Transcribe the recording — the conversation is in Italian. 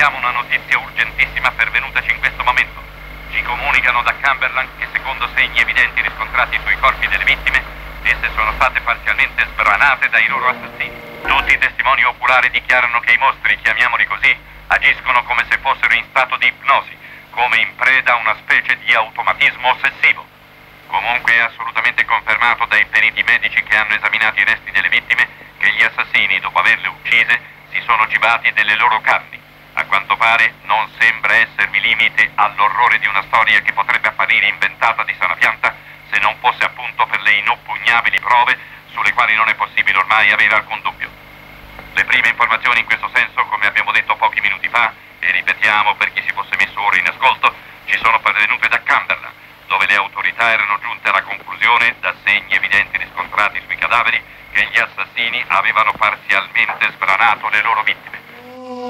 Abbiamo una notizia urgentissima pervenutaci in questo momento. Ci comunicano da Cumberland che secondo segni evidenti riscontrati sui corpi delle vittime, esse sono state parzialmente sbranate dai loro assassini. Tutti i testimoni oculari dichiarano che i mostri, chiamiamoli così, agiscono come se fossero in stato di ipnosi, come in preda a una specie di automatismo ossessivo. Comunque è assolutamente confermato dai periti medici che hanno esaminato i resti delle vittime che gli assassini, dopo averle uccise, si sono cibati delle loro carni. A quanto pare non sembra esservi limite all'orrore di una storia che potrebbe apparire inventata di sana pianta se non fosse appunto per le inoppugnabili prove sulle quali non è possibile ormai avere alcun dubbio. Le prime informazioni in questo senso, come abbiamo detto pochi minuti fa, e ripetiamo per chi si fosse messo ora in ascolto, ci sono pervenute da Cumberland, dove le autorità erano giunte alla conclusione, da segni evidenti riscontrati sui cadaveri, che gli assassini avevano parzialmente sbranato le loro vittime.